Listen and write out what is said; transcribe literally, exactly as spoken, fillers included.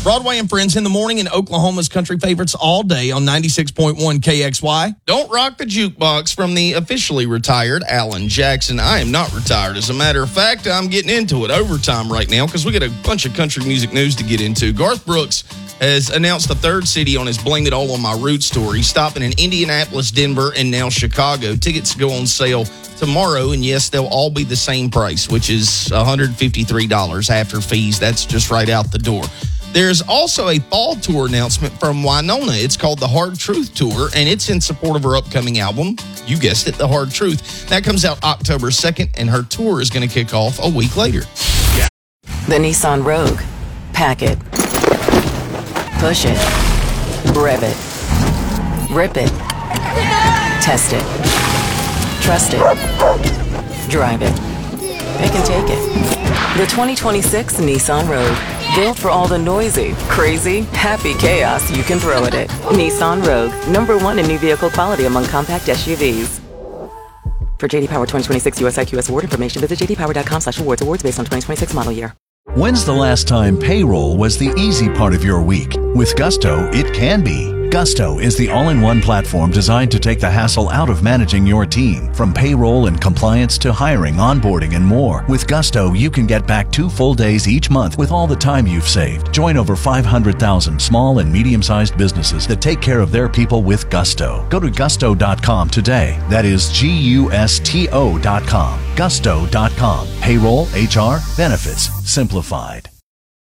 Broadway and Friends in the morning in Oklahoma's country favorites all day on ninety-six point one K X Y. Don't Rock the Jukebox from the officially retired Alan Jackson. I am not retired. As a matter of fact, I'm getting into it overtime right now because we got a bunch of country music news to get into. Garth Brooks has announced a third city on his Blame It All on My Roots tour. He's stopping in Indianapolis, Denver, and now Chicago. Tickets go on sale tomorrow, and yes, they'll all be the same price, which is one hundred fifty-three dollars after fees. That's just right out the door. There's also a fall tour announcement from Winona. It's called the Hard Truth Tour, and it's in support of her upcoming album. You guessed it, The Hard Truth. That comes out October second, and her tour is going to kick off a week later. Yeah. The Nissan Rogue. Pack it. Push it. Rev it. Rip it. Test it. Trust it. Drive it. Pick and take it. The twenty twenty-six Nissan Rogue. Built for all the noisy, crazy, happy chaos you can throw at it. Nissan Rogue, number one in new vehicle quality among compact S U Vs. For J D Power twenty twenty-six U S I Q S award information, visit j d power dot com slash awards. Awards based on twenty twenty-six model year. When's the last time payroll was the easy part of your week? With Gusto, it can be. Gusto is the all-in-one platform designed to take the hassle out of managing your team. From payroll and compliance to hiring, onboarding, and more. With Gusto, you can get back two full days each month with all the time you've saved. Join over five hundred thousand small and medium-sized businesses that take care of their people with Gusto. Go to gusto dot com today. That is G U S T O dot com. gusto dot com. Payroll, H R, benefits, simplified.